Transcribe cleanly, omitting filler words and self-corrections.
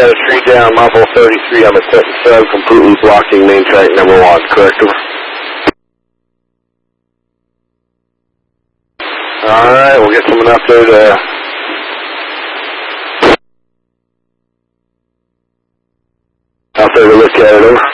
got a tree down, muzzle 33 on the Clinton sub, completely blocking main track number 1, correct? Alright, we'll get someone up there to look at it, over.